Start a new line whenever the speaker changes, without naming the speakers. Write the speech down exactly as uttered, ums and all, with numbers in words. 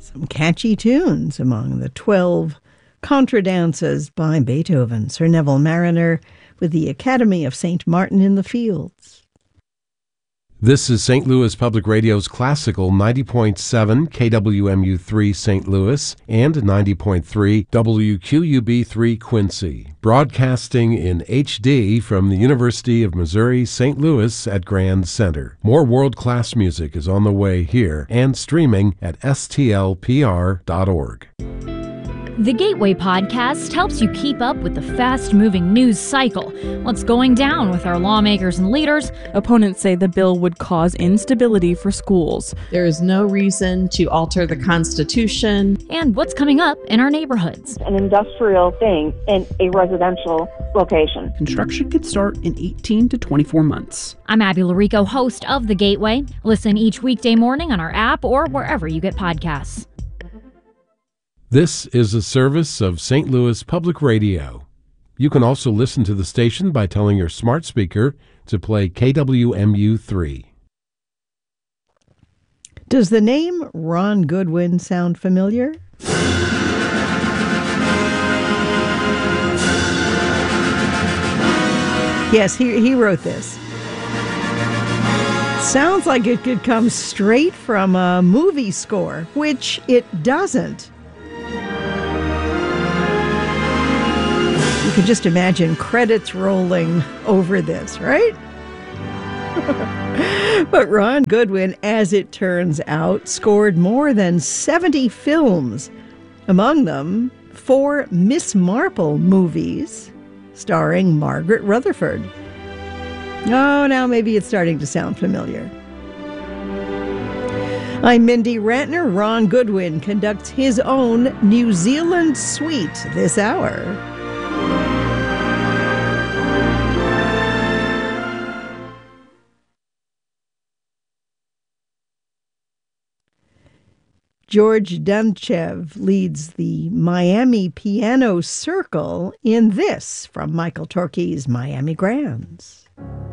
Some catchy tunes among the twelve contradances by Beethoven. Sir Neville Marriner with the Academy of Saint Martin in the Fields.
This is Saint Louis Public Radio's classical ninety point seven K W M U three Saint Louis and ninety point three W Q U B three Quincy, broadcasting in H D from the University of Missouri Saint Louis at Grand Center. More world-class music is on the way here and streaming at S T L P R dot org.
The Gateway Podcast helps you keep up with the fast-moving news cycle. What's going down with our lawmakers and leaders?
Opponents say the bill would cause instability for schools.
There is no reason to alter the Constitution.
And what's coming up in our neighborhoods.
An industrial thing in a residential location.
Construction could start in eighteen to twenty-four months.
I'm Abby Larico, host of The Gateway. Listen each weekday morning on our app or wherever you get podcasts.
This is a service of Saint Louis Public Radio. You can also listen to the station by telling your smart speaker to play K W M U three.
Does the name Ron Goodwin sound familiar? Yes, he, he wrote this. Sounds like it could come straight from a movie score, which it doesn't. You can just imagine credits rolling over this, right? But Ron Goodwin, as it turns out, scored more than seventy films. Among them, four Miss Marple movies starring Margaret Rutherford. Oh, now maybe it's starting to sound familiar. I'm Mindy Rantner. Ron Goodwin conducts his own New Zealand suite this hour. George Demchev leads the Miami Piano Circle in this from Michael Torke's Miami Grands.